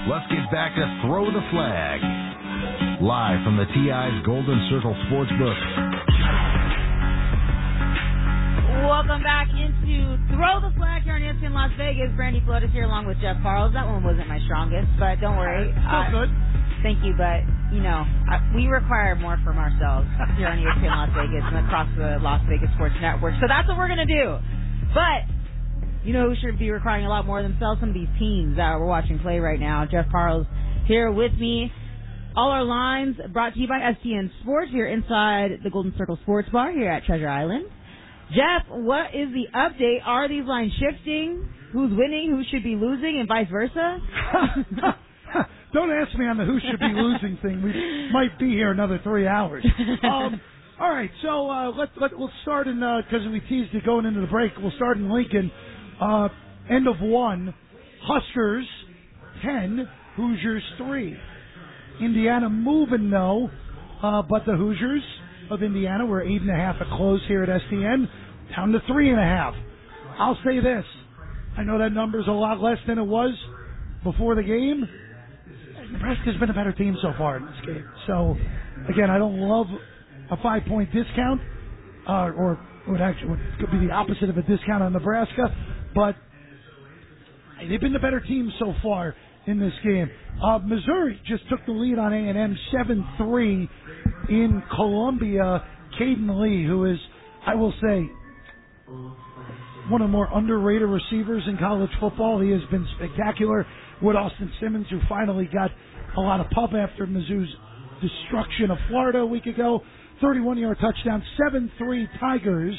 let's get back to Throw the Flag. Live from the TI's Golden Circle Sportsbook. Welcome back into Throw the Flag here on ESPN Las Vegas. Brandy Flores here along with Jeff Parles. That one wasn't my strongest, but don't worry. Still good. Thank you, but, we require more from ourselves here on ESPN Las Vegas and across the Las Vegas Sports Network. So that's what we're going to do. But, who should be requiring a lot more themselves? Some of these teams that we're watching play right now. Jeff Parles here with me. All our lines brought to you by STN Sports here inside the Golden Circle Sports Bar here at Treasure Island. Jeff, what is the update? Are these lines shifting? Who's winning? Who should be losing? And vice versa? Don't ask me on the who should be losing thing. We might be here another 3 hours. All right, so we'll start in, because we teased it going into the break, we'll start in Lincoln. End of 1, Huskers 10, Hoosiers 3. Indiana moving, though, but the Hoosiers of Indiana were 8.5 at close here at STN, down to 3.5. I'll say this. I know that number's a lot less than it was before the game. Nebraska's been a better team so far in this game. So, again, I don't love a 5-point discount, or could be the opposite of a discount on Nebraska, but they've been the better team so far in this game. Missouri just took the lead on A&M 7-3 in Columbia. Caden Lee, who is, I will say, one of the more underrated receivers in college football. He has been spectacular with Austin Simmons, who finally got a lot of pub after Mizzou's destruction of Florida a week ago. 31-yard touchdown, 7-3 Tigers.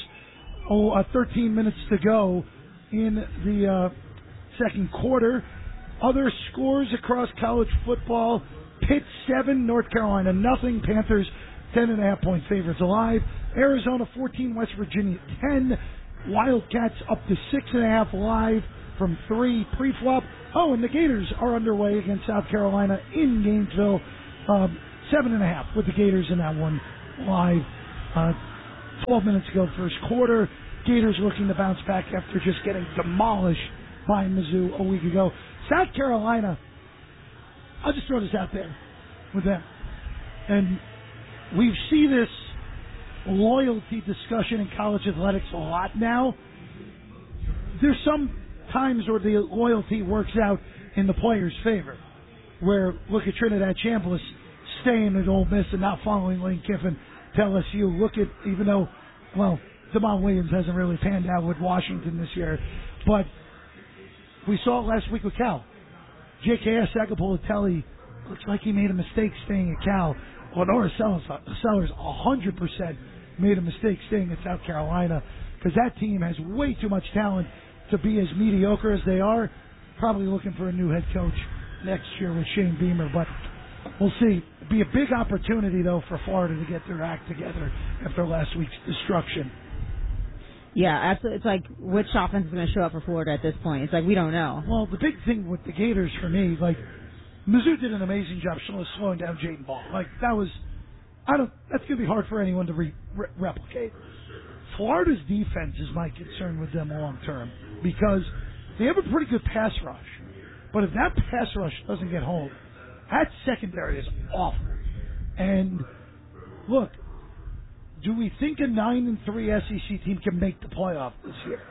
13 minutes to go in the second quarter. Other scores across college football: Pitt 7, North Carolina nothing. Panthers 10.5-point favorites alive. Arizona 14, West Virginia 10. Wildcats up to 6.5 live from 3 pre-flop. Oh, and the Gators are underway against South Carolina in Gainesville. 7.5 with the Gators in that one live. 12 minutes ago, first quarter. Gators looking to bounce back after just getting demolished by Mizzou a week ago. South Carolina, I'll just throw this out there with them. And we see this loyalty discussion in college athletics a lot now. There's some times where the loyalty works out in the player's favor. Where, look at Trinidad Chambliss staying at Ole Miss and not following Lane Kiffin to LSU. Look at, even though, Damon Williams hasn't really panned out with Washington this year. But we saw it last week with Cal. JKS Agapolitelli looks like he made a mistake staying at Cal. Lenora Sellers 100% made a mistake staying at South Carolina, because that team has way too much talent to be as mediocre as they are. Probably looking for a new head coach next year with Shane Beamer, but we'll see. It'd be a big opportunity, though, for Florida to get their act together after last week's destruction. Yeah, it's like, which offense is going to show up for Florida at this point? It's like, we don't know. Well, the big thing with the Gators for me, Mizzou did an amazing job slowing down Jaden Ball. That's going to be hard for anyone to replicate. Florida's defense is my concern with them long term, because they have a pretty good pass rush. But if that pass rush doesn't get home, that secondary is awful. And look, do we think a 9-3 SEC team can make the playoff this year?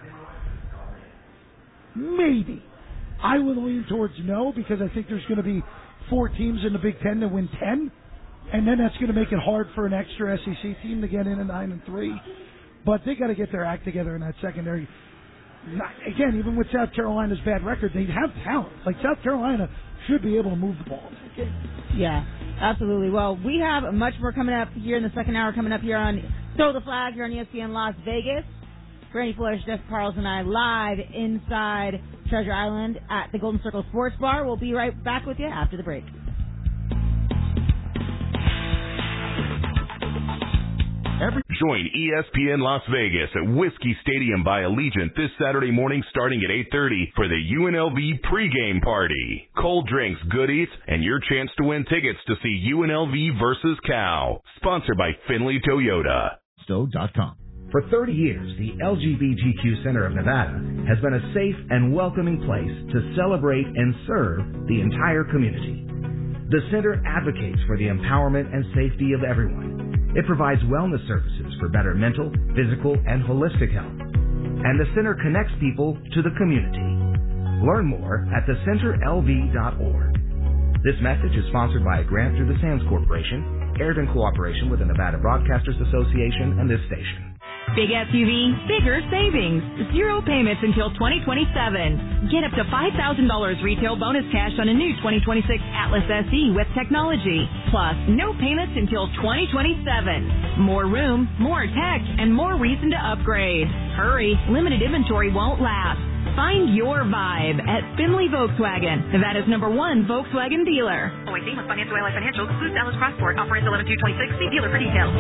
Maybe. I would lean towards no, because I think there's going to be 4 teams in the Big Ten that win 10, and then that's going to make it hard for an extra SEC team to get in a 9-3. But they got to get their act together in that secondary. Again, even with South Carolina's bad record, they have talent. South Carolina should be able to move the ball in that game. Yeah, absolutely. Well, we have much more coming up here in the second hour, coming up here on Throw the Flag here on ESPN Las Vegas. Brandy Flores, Jeff Parles, and I live inside Treasure Island at the Golden Circle Sports Bar. We'll be right back with you after the break. Join ESPN Las Vegas at Whiskey Stadium by Allegiant this Saturday morning starting at 8:30 for the UNLV pregame party. Cold drinks, goodies, and your chance to win tickets to see UNLV versus Cal. Sponsored by Finley Toyota. Stowe.com. For 30 years, the LGBTQ Center of Nevada has been a safe and welcoming place to celebrate and serve the entire community. The center advocates for the empowerment and safety of everyone. It provides wellness services for better mental, physical, and holistic health. And the center connects people to the community. Learn more at thecenterlv.org. This message is sponsored by a grant through the Sands Corporation, aired in cooperation with the Nevada Broadcasters Association and this station. Big SUV, bigger savings. 0 payments until 2027. Get up to $5,000 retail bonus cash on a new 2026 Atlas SE with technology. Plus, no payments until 2027. More room, more tech, and more reason to upgrade. Hurry, limited inventory won't last. Find your vibe at Finley Volkswagen, Nevada's #1 Volkswagen dealer. Always seen with Financial Ally Financial, excludes Dallas Crossport. Offer ends 11/2/26. See dealer for details.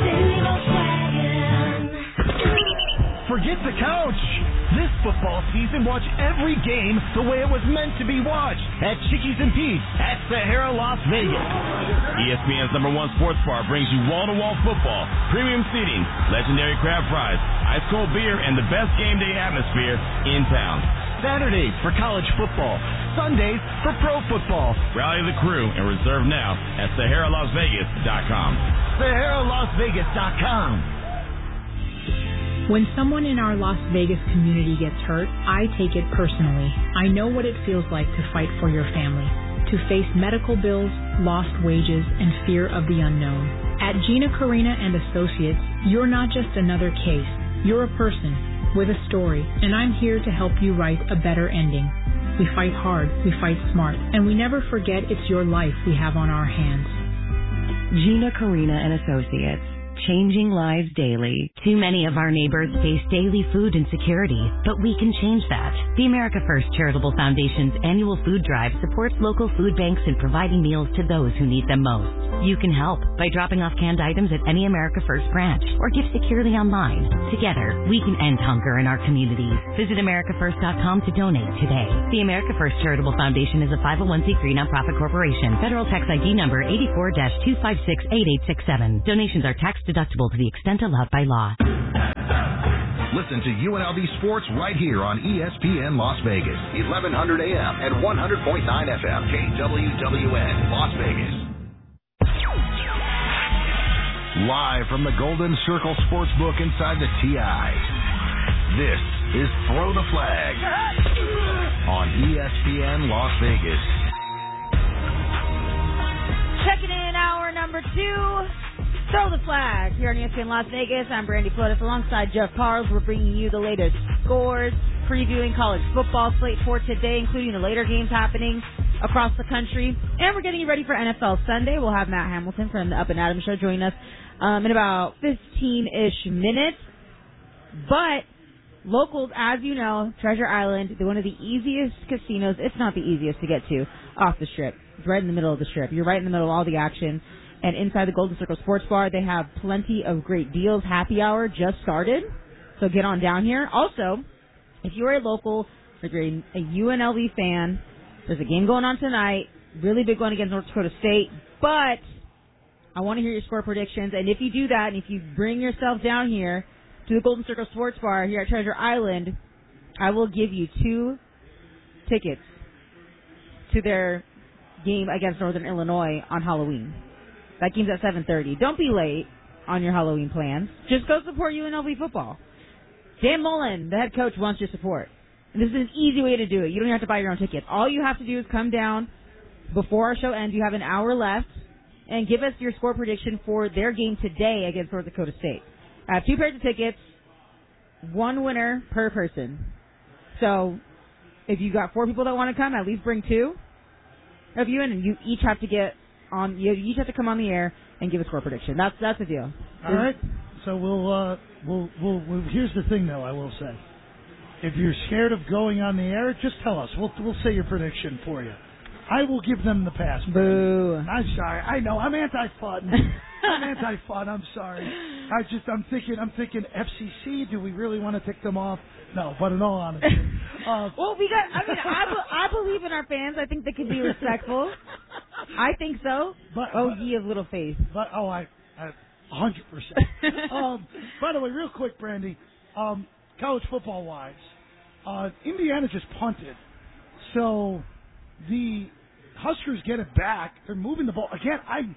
Forget the couch. This football season, watch every game the way it was meant to be watched at Chickies and Pete's at Sahara, Las Vegas. ESPN's #1 sports bar brings you wall-to-wall football, premium seating, legendary crab fries, ice-cold beer, and the best game day atmosphere in town. Saturdays for college football, Sundays for pro football. Rally the crew and reserve now at SaharaLasVegas.com. SaharaLasVegas.com. When someone in our Las Vegas community gets hurt, I take it personally. I know what it feels like to fight for your family, to face medical bills, lost wages, and fear of the unknown. At Gina Carina and Associates, you're not just another case. You're a person with a story, and I'm here to help you write a better ending. We fight hard, we fight smart, and we never forget it's your life we have on our hands. Gina Carina and Associates. Changing lives daily. Too many of our neighbors face daily food insecurity, but we can change that. The America First Charitable Foundation's annual food drive supports local food banks in providing meals to those who need them most. You can help by dropping off canned items at any America First branch or give securely online. Together, we can end hunger in our communities. Visit AmericaFirst.com to donate today. The America First Charitable Foundation is a 501c3 nonprofit corporation. Federal tax ID number 84-256-8867. Donations are tax deductible to the extent allowed by law. Listen to UNLV Sports right here on ESPN Las Vegas, 1100 AM and 100.9 FM, KWWN, Las Vegas. Live from the Golden Circle Sportsbook inside the TI, this is Throw the Flag on ESPN Las Vegas. Checking in hour number 2. Throw the Flag here on ESPN Las Vegas. I'm Brandy Flores alongside Jeff Carls. We're bringing you the latest scores, previewing college football slate for today, including the later games happening across the country. And we're getting you ready for NFL Sunday. We'll have Matt Hamilton from the Up and Adams Show join us in about 15-ish minutes. But locals, as you know, Treasure Island, they're one of the easiest casinos, if not the easiest to get to, off the Strip. It's right in the middle of the Strip. You're right in the middle of all the action. And inside the Golden Circle Sports Bar, they have plenty of great deals. Happy hour just started, so get on down here. Also, if you're a local, if you're a UNLV fan, there's a game going on tonight, really big one against North Dakota State, but I want to hear your score predictions. And if you do that, and if you bring yourself down here to the Golden Circle Sports Bar here at Treasure Island, I will give you 2 tickets to their game against Northern Illinois on Halloween. That game's at 7:30. Don't be late on your Halloween plans. Just go support UNLV football. Dan Mullen, the head coach, wants your support. And this is an easy way to do it. You don't even have to buy your own tickets. All you have to do is come down before our show ends. You have an hour left. And give us your score prediction for their game today against North Dakota State. I have 2 pairs of tickets, 1 winner per person. So if you got 4 people that want to come, at least bring 2 of you in, and you each have to get on. You each have to come on the air and give a score prediction. That's the deal. All right. So we'll here's the thing, though. I will say, if you're scared of going on the air, just tell us. We'll say your prediction for you. I will give them the pass. Boo. I'm sorry. I know. I'm anti-fun. I'm sorry. I'm thinking FCC. Do we really want to tick them off? No, but in all honesty. Well, I believe in our fans. I think they can be respectful. I think so. But ye of little faith. But 100%. By the way, real quick, Brandy, college football-wise, Indiana just punted. So the Huskers get it back. They're moving the ball. Again,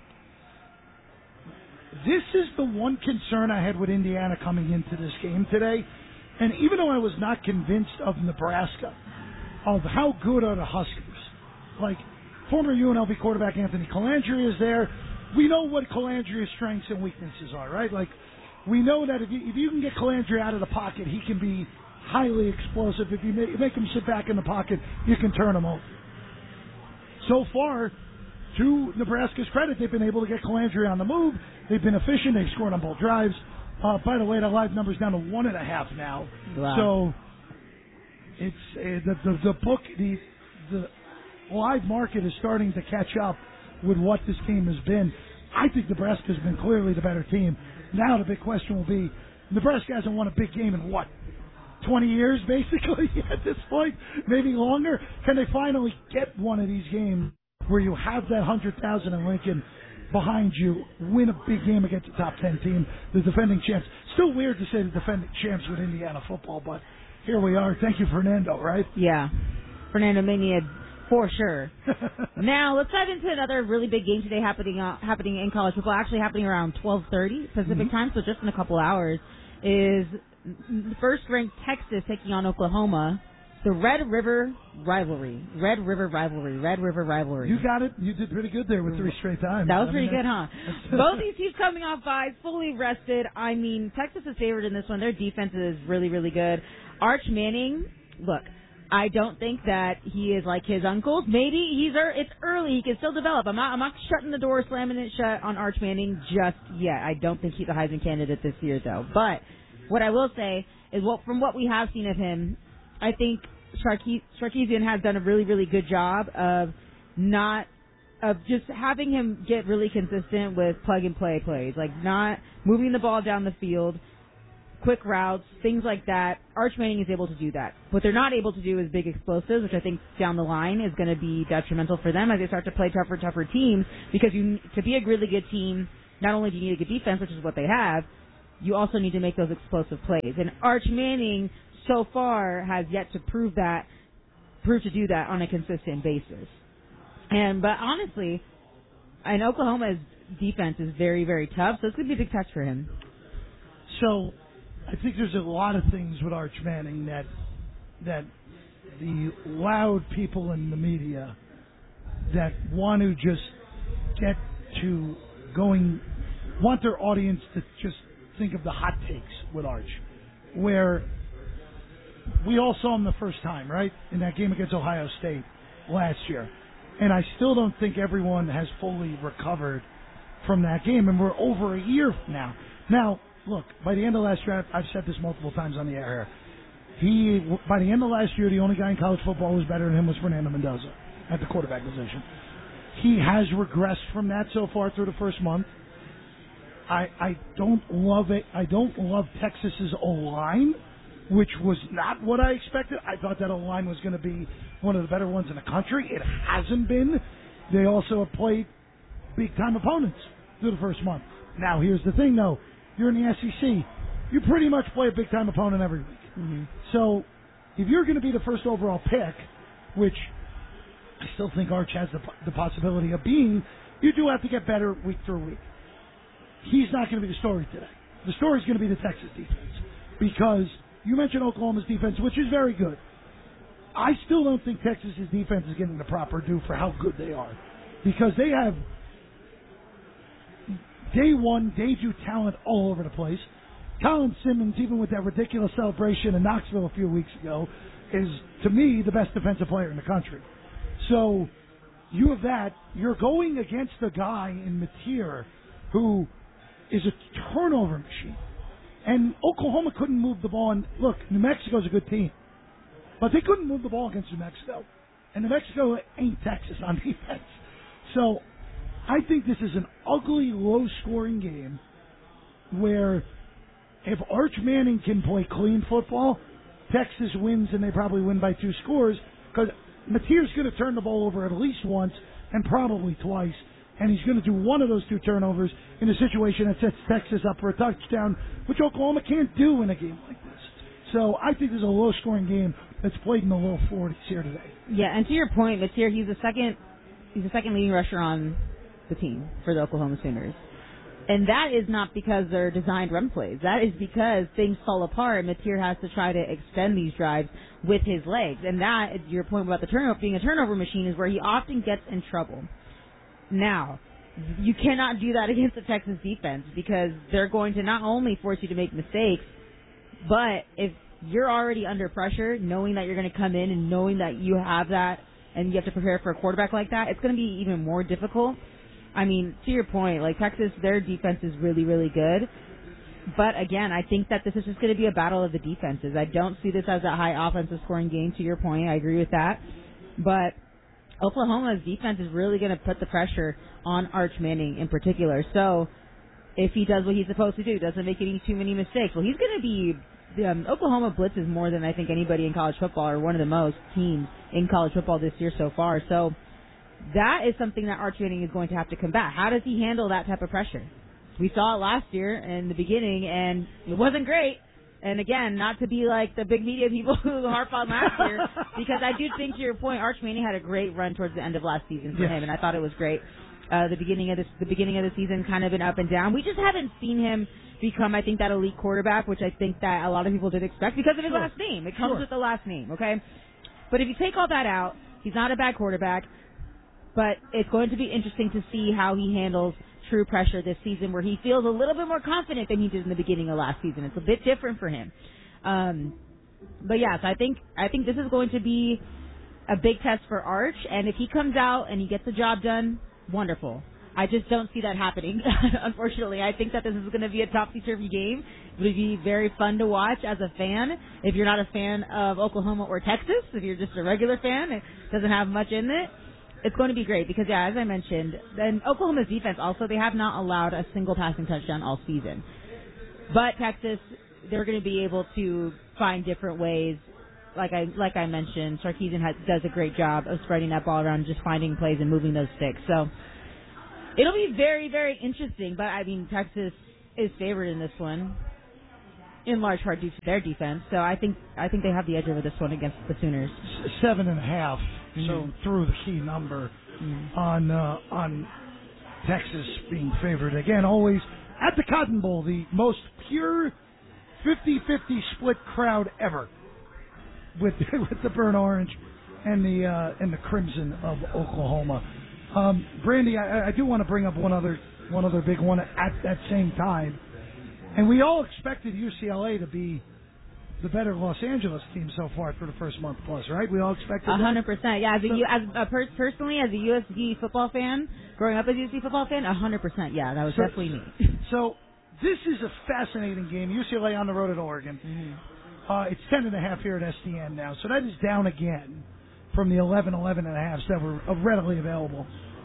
this is the one concern I had with Indiana coming into this game today. And even though I was not convinced of Nebraska, of how good are the Huskers, like former UNLV quarterback Anthony Colandrea is there. We know what Colandrea's strengths and weaknesses are, right? Like, we know that if you can get Colandrea out of the pocket, he can be highly explosive. If you make him sit back in the pocket, you can turn him over. So far, to Nebraska's credit, they've been able to get Colandrea on the move. They've been efficient. They've scored on both drives. By the way, the live number's down to 1.5 now. Wow. So it's the live market is starting to catch up with what this team has been. I think Nebraska's been clearly the better team. Now the big question will be, Nebraska hasn't won a big game in 20 years, basically, at this point, maybe longer. Can they finally get one of these games where you have that 100,000 in Lincoln behind you, win a big game against a top 10 team, the defending champs? Still weird to say the defending champs with Indiana football, but here we are. Thank you, Fernando, right? Yeah. Fernando Mania, for sure. Now, let's dive into another really big game today happening in college football, actually happening around 12:30 Pacific time, so just in a couple hours, is first-ranked Texas taking on Oklahoma. The Red River Rivalry. You got it. You did pretty good there with 3 straight times. That was pretty good, huh? Both these teams coming off byes, fully rested. I mean, Texas is favored in this one. Their defense is really, really good. Arch Manning, look, I don't think that he is like his uncles. Maybe it's early. He can still develop. I'm not shutting the door, slamming it shut on Arch Manning just yet. I don't think he's a Heisman candidate this year, though. But what I will say is, from what we have seen of him, I think Sarkisian has done a really, really good job of just having him get really consistent with plug-and-play plays, like not moving the ball down the field, quick routes, things like that. Arch Manning is able to do that. What they're not able to do is big explosives, which I think down the line is going to be detrimental for them as they start to play tougher teams, because to be a really good team, not only do you need a good defense, which is what they have, you also need to make those explosive plays. And Arch Manning so far has yet to prove to do that on a consistent basis. But honestly, and Oklahoma's defense is very, very tough, so it's going to be a big test for him. So I think there's a lot of things with Arch Manning that the loud people in the media that want to just get to want their audience to just think of the hot takes with Arch, where we all saw him the first time, right, in that game against Ohio State last year. And I still don't think everyone has fully recovered from that game, and we're over a year now. Now, look, by the end of last year, I've said this multiple times on the air here, by the end of last year, the only guy in college football who was better than him was Fernando Mendoza at the quarterback position. He has regressed from that so far through the first month. I don't love it. I don't love Texas's O-line, which was not what I expected. I thought that O-line was going to be one of the better ones in the country. It hasn't been. They also have played big-time opponents through the first month. Now, here's the thing, though. You're in the SEC. You pretty much play a big-time opponent every week. Mm-hmm. So, if you're going to be the first overall pick, which I still think Arch has the possibility of being, you do have to get better week through week. He's not going to be the story today. The story is going to be the Texas defense, because you mentioned Oklahoma's defense, which is very good. I still don't think Texas's defense is getting the proper due for how good they are, because they have day one, day two talent all over the place. Colin Simmons, even with that ridiculous celebration in Knoxville a few weeks ago, is, to me, the best defensive player in the country. So you have that. You're going against a guy in Mateer who is a turnover machine. And Oklahoma couldn't move the ball. And look, New Mexico's a good team, but they couldn't move the ball against New Mexico. And New Mexico ain't Texas on defense. So I think this is an ugly, low-scoring game where if Arch Manning can play clean football, Texas wins, and they probably win by 2 scores, because Mateer's going to turn the ball over at least once and probably twice. and he's going to do one of those 2 turnovers in a situation that sets Texas up for a touchdown, which Oklahoma can't do in a game like this. So I think there's a low-scoring game that's played in the low 40s here today. Yeah, and to your point, Matier, he's the second leading rusher on the team for the Oklahoma Sooners. And that is not because they're designed run plays. That is because things fall apart. Matier has to try to extend these drives with his legs. And that, your point about the being a turnover machine, is where he often gets in trouble. Now, you cannot do that against the Texas defense because they're going to not only force you to make mistakes, but if you're already under pressure, knowing that you're going to come in and knowing that you have that and you have to prepare for a quarterback like that, it's going to be even more difficult. I mean, to your point, like Texas, their defense is really, really good. But again, I think that this is just going to be a battle of the defenses. I don't see this as a high offensive scoring game, to your point. I agree with that. But Oklahoma's defense is really going to put the pressure on Arch Manning in particular. So if he does what he's supposed to do, doesn't make any too many mistakes, well, he's going to be Oklahoma blitzes more than I think anybody in college football, or one of the most teams in college football this year so far. So that is something that Arch Manning is going to have to combat. How does he handle that type of pressure? We saw it last year in the beginning, and it wasn't great. And again, not to be like the big media people who harp on last year, because I do think, to your point, Arch Manning had a great run towards the end of last season for him, and I thought it was great. The beginning of the season kind of been up and down. We just haven't seen him become, I think, that elite quarterback, which I think that a lot of people did expect because of his last name. It comes with the last name, okay? But if you take all that out, he's not a bad quarterback. But it's going to be interesting to see how he handles true pressure this season, where he feels a little bit more confident than he did in the beginning of last season. It's a bit different for him. But yes, I think this is going to be a big test for Arch, and if he comes out and he gets the job done, wonderful. I just don't see that happening, unfortunately. I think that this is going to be a topsy-turvy game. It would be very fun to watch as a fan. If you're not a fan of Oklahoma or Texas, if you're just a regular fan, it doesn't have much in it. It's going to be great because, as I mentioned, then Oklahoma's defense also, they have not allowed a single passing touchdown all season. But Texas, they're going to be able to find different ways. Like I mentioned, Sarkisian does a great job of spreading that ball around, just finding plays and moving those sticks. So it'll be very, very interesting. But, I mean, Texas is favored in this one, in large part due to their defense. So I think they have the edge over this one against the Sooners. 7.5. So through the key number on Texas being favored. Again, always at the Cotton Bowl, the most pure 50-50 split crowd ever, with the burnt orange and the crimson of Oklahoma. Brandy, I do want to bring up one other big one at that same time, and we all expected UCLA to be the better Los Angeles team so far for the first month plus, right? We all expected 100%. Yeah, personally, as a USC football fan, growing up as a USC football fan, 100%. Yeah, that was definitely me. So this is a fascinating game. UCLA on the road at Oregon. Mm-hmm. It's 10.5 here at STN now, so that is down again from the 11.5 that were readily available.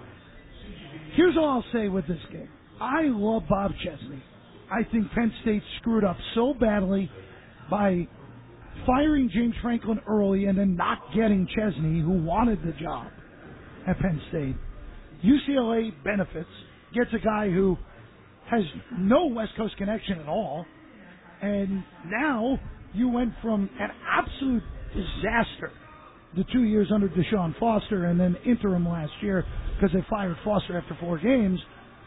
Here's all I'll say with this game. I love Bob Chesney. I think Penn State screwed up so badly by firing James Franklin early and then not getting Chesney, who wanted the job at Penn State. UCLA benefits, gets a guy who has no West Coast connection at all, and now you went from an absolute disaster the 2 years under Deshaun Foster and then interim last year because they fired Foster after 4 games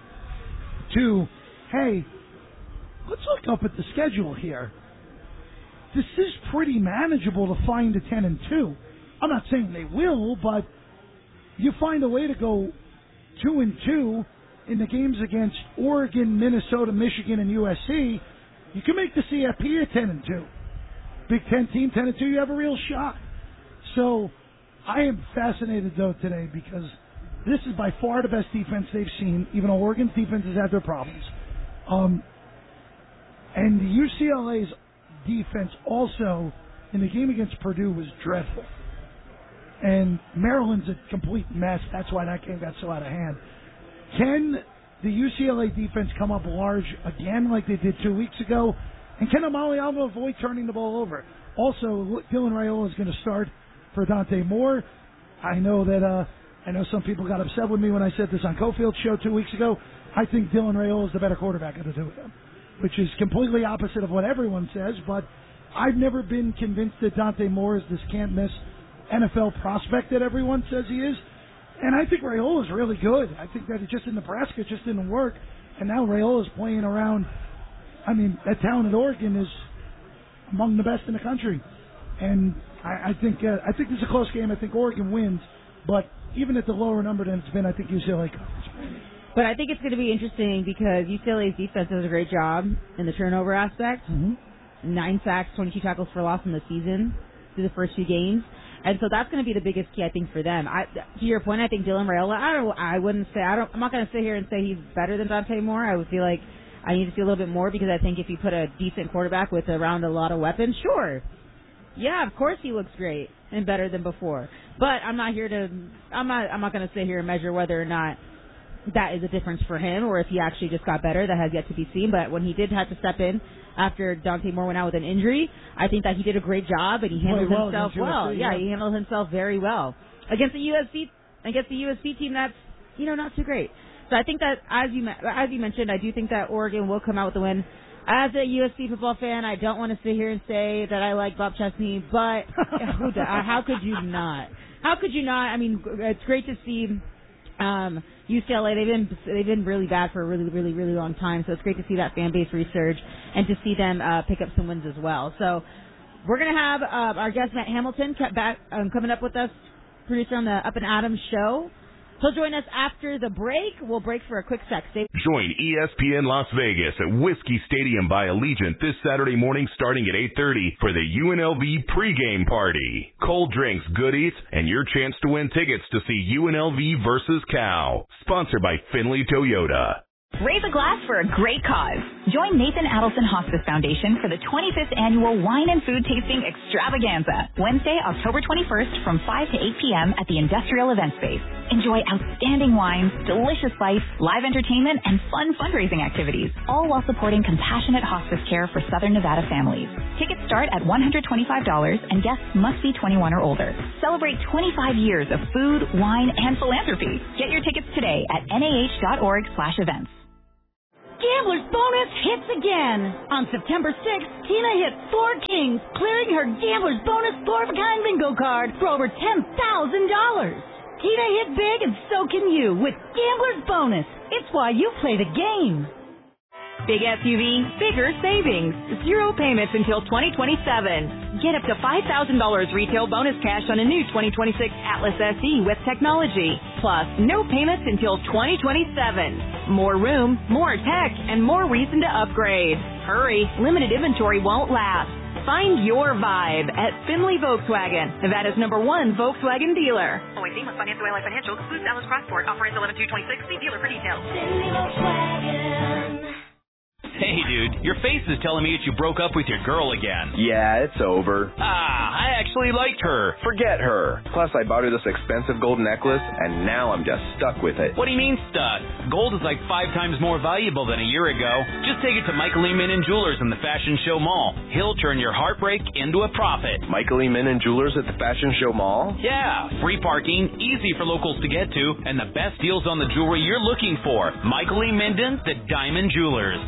to, hey, let's look up at the schedule here. This is pretty manageable to find a 10-2. I'm not saying they will, but you find a way to go 2-2 in the games against Oregon, Minnesota, Michigan, and USC. You can make the CFP a 10-2. Big Ten team, 10-2, you have a real shot. So I am fascinated, though, today because this is by far the best defense they've seen, even though Oregon's defense has had their problems. And the UCLA's defense also in the game against Purdue was dreadful. And Maryland's a complete mess. That's why that game got so out of hand. Can the UCLA defense come up large again like they did 2 weeks ago? And can Amaliava avoid turning the ball over? Also, Dylan Raiola is going to start for Dante Moore. I know that I know some people got upset with me when I said this on Cofield's show 2 weeks ago. I think Dylan Raiola is the better quarterback of the two of them, which is completely opposite of what everyone says, but I've never been convinced that Dante Moore is this can't-miss NFL prospect that everyone says he is. And I think Raiola is really good. I think that it just in Nebraska, it just didn't work. And now Raiola is playing around. I mean, that talent at Oregon is among the best in the country. And I think this is a close game. I think Oregon wins. But even at the lower number than it's been, I think UCLA covers. But I think it's going to be interesting because UCLA's defense does a great job in the turnover aspect. 9 sacks, 22 tackles for loss in the season through the first few games. And so that's going to be the biggest key, I think, for them. To your point, I think Dylan Raiola, I'm not going to sit here and say he's better than Dante Moore. I would feel like I need to see a little bit more because I think if you put a decent quarterback with around a lot of weapons, sure. Yeah, of course he looks great and better than before. But I'm not going to sit here and measure whether or not that is a difference for him or if he actually just got better. That has yet to be seen. But when he did have to step in after Dante Moore went out with an injury, I think that he did a great job and he handled himself well. Yeah, he handled himself very well against the USC team that's not too great. So I think that as you mentioned, I do think that Oregon will come out with the win. As a USC football fan, I don't want to sit here and say that I like Bob Chesney, but how could you not? How could you not? I mean, it's great to see UCLA. They've been really bad for a really, really, really long time. So it's great to see that fan base resurge and to see them pick up some wins as well. So we're gonna have our guest Matt Hamilton coming up with us, producer on the Up and Adams show. He'll join us after the break. We'll break for a quick sec. Join ESPN Las Vegas at Whiskey Stadium by Allegiant this Saturday morning starting at 8:30 for the UNLV pregame party. Cold drinks, good eats, and your chance to win tickets to see UNLV versus Cal. Sponsored by Finley Toyota. Raise a glass for a great cause. Join Nathan Adelson Hospice Foundation for the 25th Annual Wine and Food Tasting Extravaganza, Wednesday, October 21st from 5 to 8 p.m. at the Industrial Event Space. Enjoy outstanding wines, delicious bites, live entertainment, and fun fundraising activities, all while supporting compassionate hospice care for Southern Nevada families. Tickets start at $125 and guests must be 21 or older. Celebrate 25 years of food, wine, and philanthropy. Get your tickets today at nah.org/events. Gambler's Bonus hits again. On September 6th, Tina hit 4 kings, clearing her Gambler's Bonus 4-of-a-kind bingo card for over $10,000. Tina hit big and so can you with Gambler's Bonus. It's why you play the game. Big SUV, bigger savings. 0 payments until 2027. Get up to $5,000 retail bonus cash on a new 2026 Atlas SE with technology. Plus, no payments until 2027. More room, more tech, and more reason to upgrade. Hurry, limited inventory won't last. Find your vibe at Finley Volkswagen, Nevada's #1 Volkswagen dealer. Always seen with Financial Ally Financial, excludes Dallas Crossport. Offer ends 11/2/26. See dealer for details. Finley Volkswagen. Hey, dude, your face is telling me that you broke up with your girl again. Yeah, it's over. I actually liked her. Forget her. Plus, I bought her this expensive gold necklace, and now I'm just stuck with it. What do you mean stuck? Gold is like 5 times more valuable than a year ago. Just take it to Michael E. Min & Jewelers in the Fashion Show Mall. He'll turn your heartbreak into a profit. Michael E. Min & Jewelers at the Fashion Show Mall? Yeah, free parking, easy for locals to get to, and the best deals on the jewelry you're looking for. Michael E. Minden, the Diamond Jewelers.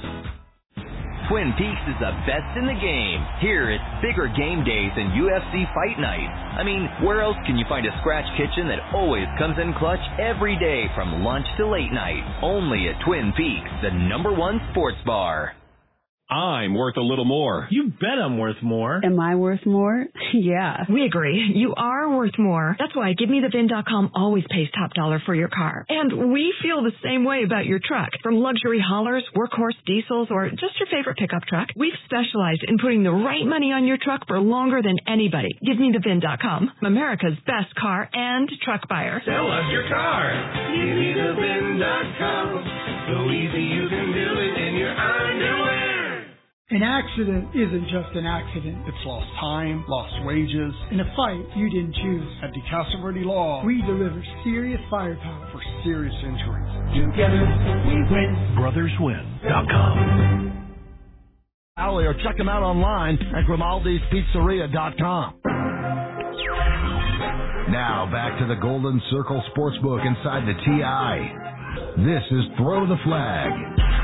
Twin Peaks is the best in the game. Here, it's bigger game days and UFC fight night. I mean, where else can you find a scratch kitchen that always comes in clutch every day from lunch to late night? Only at Twin Peaks, the #1 sports bar. I'm worth a little more. You bet I'm worth more. Am I worth more? Yeah. We agree. You are worth more. That's why GiveMeTheVIN.com always pays top dollar for your car. And we feel the same way about your truck. From luxury haulers, workhorse diesels, or just your favorite pickup truck, we've specialized in putting the right money on your truck for longer than anybody. GiveMeTheVIN.com, America's best car and truck buyer. Sell us your car. GiveMeTheVIN.com. So easy you can do it in your underwear. An accident isn't just an accident. It's lost time, lost wages, in a fight you didn't choose. At DeCasa Verde Law, we deliver serious firepower for serious injuries. Together we win. BrothersWin.com. Or check them out online at Grimaldi'sPizzeria.com. Now back to the Golden Circle Sportsbook inside the TI. This is Throw the Flag.